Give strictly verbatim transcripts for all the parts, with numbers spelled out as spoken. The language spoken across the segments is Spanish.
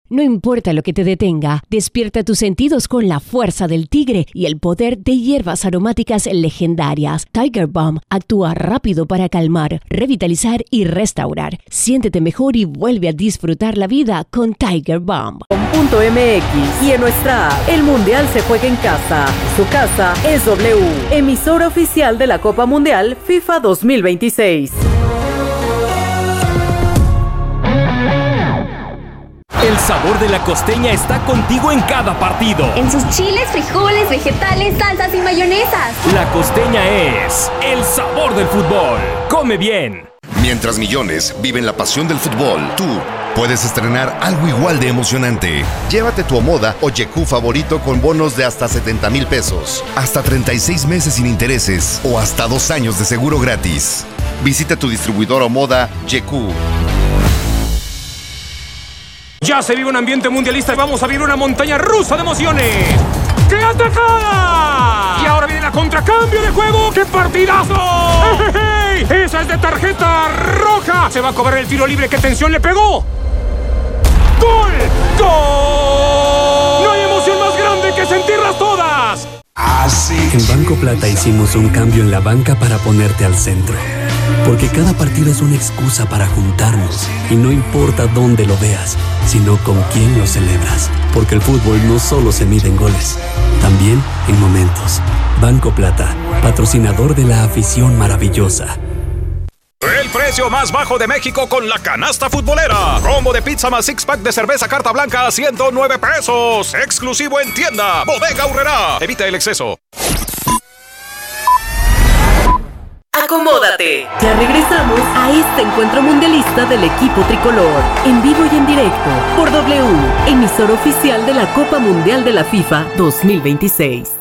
No importa lo que te detenga, despierta tus sentidos con la fuerza del tigre y el poder de hierbas aromáticas legendarias. Tiger Balm actúa rápido para calmar, revitalizar y restaurar. Siéntete mejor y vuelve a disfrutar la vida con Tiger Balm. Punto M X y en nuestra app, el Mundial se juega en casa. Su casa es W, emisora oficial de la Copa Mundial FIFA dos mil veintiséis. El sabor de la costeña está contigo en cada partido. En sus chiles, frijoles, vegetales, salsas y mayonesas. La costeña es el sabor del fútbol. Come bien. Mientras millones viven la pasión del fútbol, tú puedes estrenar algo igual de emocionante. Llévate tu Omoda o Yeku favorito con bonos de hasta setenta mil pesos, hasta treinta y seis meses sin intereses o hasta dos años de seguro gratis. Visita tu distribuidor Omoda Yeku. Ya se vive un ambiente mundialista y vamos a vivir una montaña rusa de emociones. ¡Qué atacada! Y ahora viene la contracambio de juego. ¡Qué partidazo! ¡Hey, hey, hey! ¡Esa es de tarjeta roja! Se va a cobrar el tiro libre. ¡Qué tensión le pegó! ¡Gol! ¡Gol! ¡No hay emoción más grande que sentirlas todas! En Banco Plata hicimos un cambio en la banca para ponerte al centro. Porque cada partido es una excusa para juntarnos. Y no importa dónde lo veas, sino con quién lo celebras. Porque el fútbol no solo se mide en goles, también en momentos. Banco Plata, patrocinador de la afición maravillosa. El precio más bajo de México con la canasta futbolera. Combo de pizza más six pack de cerveza Carta Blanca a ciento nueve pesos. Exclusivo en tienda. Bodega Aurrerá. Evita el exceso. Acomódate. Ya regresamos a este encuentro mundialista del equipo tricolor. En vivo y en directo por W, emisor oficial de la Copa Mundial de la FIFA dos mil veintiséis.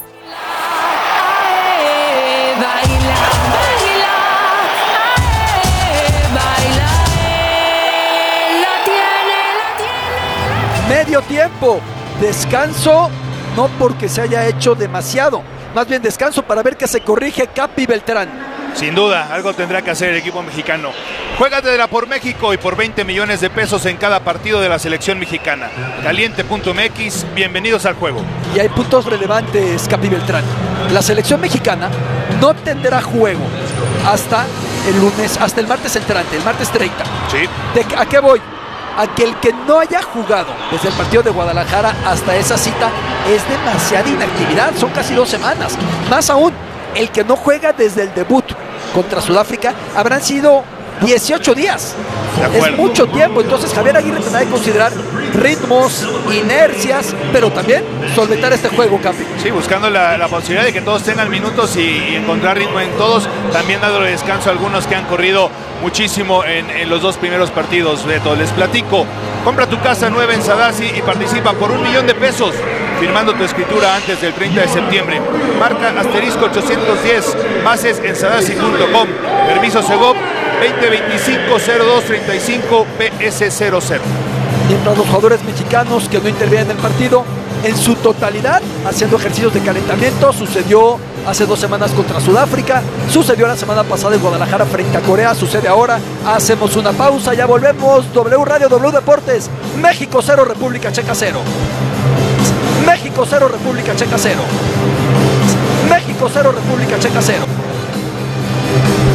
Medio tiempo, descanso, no porque se haya hecho demasiado, más bien descanso para ver que se corrige Capi Beltrán. Sin duda, algo tendrá que hacer el equipo mexicano. Juégatela por México y por veinte millones de pesos en cada partido de la selección mexicana. Caliente punto M X, bienvenidos al juego. Y hay puntos relevantes, Capi Beltrán. La selección mexicana no tendrá juego hasta el lunes, hasta el martes entrante, el martes treinta. Sí. ¿De ¿A qué voy? A que el que no haya jugado desde el partido de Guadalajara hasta esa cita es demasiada inactividad, son casi dos semanas. Más aún, el que no juega desde el debut contra Sudáfrica habrán sido dieciocho días. Es mucho tiempo, entonces Javier Aguirre tendrá que considerar ritmos, inercias, pero también solventar este juego, Capi. Sí, buscando la, la posibilidad de que todos tengan minutos y, y encontrar ritmo en todos, también dando descanso a algunos que han corrido muchísimo en, en los dos primeros partidos. Beto, les platico, compra tu casa nueva en Sadasi y participa por un millón de pesos firmando tu escritura antes del treinta de septiembre. Marca asterisco ochocientos diez, bases en sadasi punto com. Permiso Segov veinte veinticinco cero dos treinta y cinco P S cero cero. Mientras los jugadores mexicanos que no intervienen en el partido en su totalidad haciendo ejercicios de calentamiento, sucedió hace dos semanas contra Sudáfrica, sucedió la semana pasada en Guadalajara frente a Corea, sucede ahora. Hacemos una pausa, ya volvemos. W Radio, W Deportes. México cero, República Checa cero. México cero, República Checa cero. México cero, República Checa cero.